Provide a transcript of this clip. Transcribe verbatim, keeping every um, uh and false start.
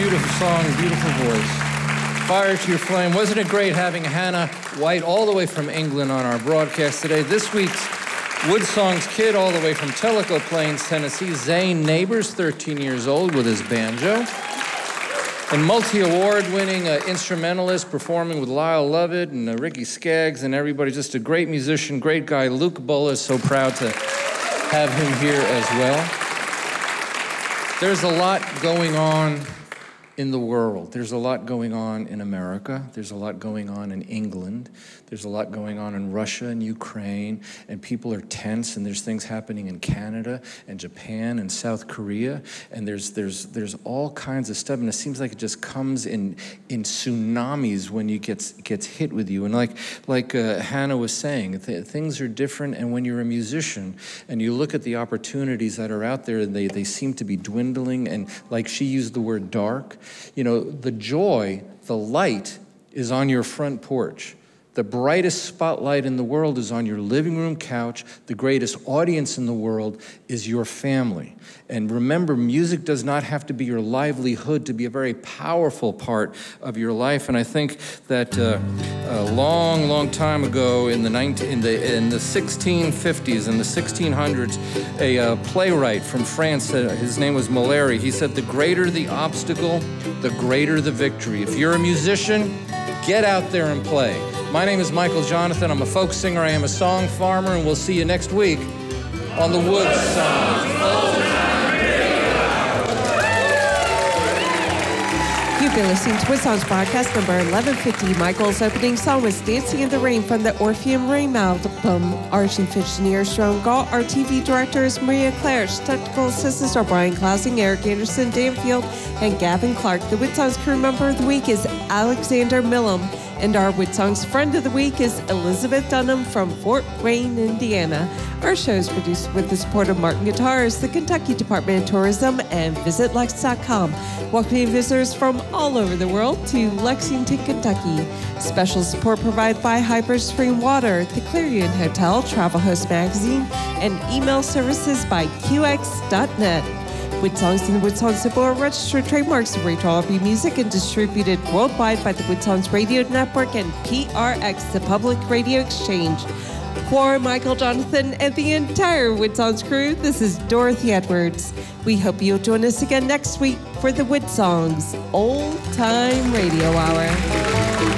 Beautiful song, beautiful voice. Fire to your flame. Wasn't it great having Hannah White all the way from England on our broadcast today? This week's Woodsong's kid all the way from Tellico Plains, Tennessee, Zane Neighbors, thirteen years old with his banjo. And multi-award winning uh, instrumentalist performing with Lyle Lovett and uh, Ricky Skaggs and everybody. Just a great musician, great guy. Luke Bullis, so proud to have him here as well. There's a lot going on in the world. There's a lot going on in America. There's a lot going on in England. There's a lot going on in Russia and Ukraine, and people are tense, and there's things happening in Canada and Japan and South Korea, and there's there's there's all kinds of stuff, and it seems like it just comes in in tsunamis when you gets gets hit with you. And like like uh, Hannah was saying, th- things are different, and when you're a musician and you look at the opportunities that are out there, they they seem to be dwindling, and like she used the word dark. You know, the joy, the light is on your front porch. The brightest spotlight in the world is on your living room couch. The greatest audience in the world is your family. And remember, music does not have to be your livelihood to be a very powerful part of your life. And I think that uh, a long, long time ago in the nineteen, in the in the sixteen fifties and the sixteen hundreds, a uh, playwright from France, uh, his name was Molière. He said, "The greater the obstacle, the greater the victory." If you're a musician, get out there and play. My name is Michael Jonathan. I'm a folk singer. I am a song farmer, and we'll see you next week on the Woods Song. You've been listening to Woodsong's broadcast number eleven fifty. Michael's opening song was Dancing in the Rain from the Orpheum Rain album. Our chief engineer is Jerome Galt. Our T V director is Maria Clare. Technical assistants are Brian Klausing, Eric Anderson, Dan Field, and Gavin Clark. The Woodsong's crew member of the week is Alexander Millam. And our Woodsong's friend of the week is Elizabeth Dunham from Fort Wayne, Indiana. Our show is produced with the support of Martin Guitars, the Kentucky Department of Tourism, and Visit Lex dot com. Welcoming visitors from all over the world to Lexington, Kentucky. Special support provided by Hyper Spring Water, the Clarion Hotel, Travel Host Magazine, and email services by Q X dot net. Woodsongs and the Woodsongs symbol are registered trademarks of Rachel R B Music and distributed worldwide by the Woodsongs Radio Network and P R X, the Public Radio Exchange. For Michael Jonathan and the entire Woodsongs crew, this is Dorothy Edwards. We hope you'll join us again next week for the Woodsongs Old Time Radio Hour.